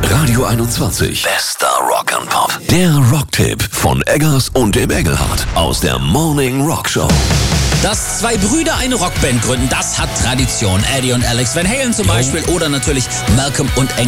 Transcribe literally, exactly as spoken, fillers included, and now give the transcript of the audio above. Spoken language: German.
Radio einundzwanzig. Bester Rock and Pop. Der Rocktipp von Eggers und dem Engelhardt aus der Morning Rock Show. Dass zwei Brüder eine Rockband gründen, das hat Tradition. Eddie und Alex Van Halen zum Beispiel oder natürlich Malcolm und